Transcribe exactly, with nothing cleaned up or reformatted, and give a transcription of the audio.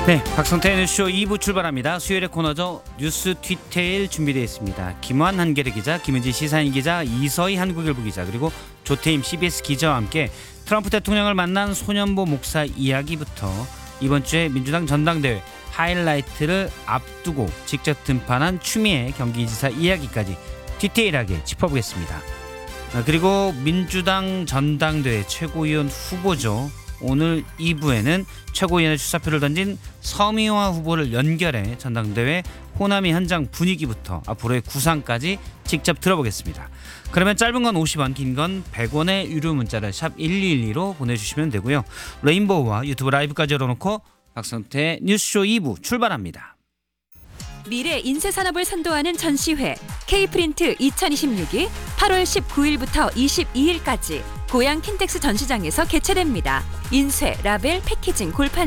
네, 박성태의 뉴스쇼 이 부 출발합니다. 수요일의 코너죠. 뉴스 뒤테일 준비되어 있습니다. 김환 한겨레 기자, 김은지 시사인 기자, 이서희 한국일보 기자, 그리고 조태임 씨비에스 기자와 함께 트럼프 대통령을 만난 소년보 목사 이야기부터 이번 주에 민주당 전당대회 하이라이트를 앞두고 직접 등판한 추미애 경기지사 이야기까지 디테일하게 짚어보겠습니다. 그리고 민주당 전당대회 최고위원 후보죠. 오늘 이 부에는 최고위원의 출사표를 던진 서미화 후보를 연결해 전당대회 호남의 현장 분위기부터 앞으로의 구상까지 직접 들어보겠습니다. 그러면 짧은 건 오십 원, 긴 건 백 원의 유료 문자를 샵 일이일이로 보내주시면 되고요. 레인보우와 유튜브 라이브까지 열어놓고 박성태 뉴스쇼 이 부 출발합니다. 미래 인쇄산업을 선도하는 전시회 K프린트 이천이십육이 팔월 십구일부터 이십이일까지 고양 킨텍스 전시장에서 개최됩니다. 인쇄, 라벨, 패키징, 골판